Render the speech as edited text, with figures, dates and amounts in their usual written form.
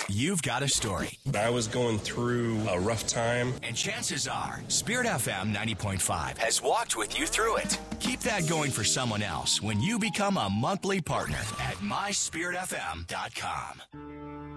you've got a story. I was going through a rough time. And chances are, Spirit FM 90.5 has walked with you through it. Keep that going for someone else when you become a monthly partner at myspiritfm.com.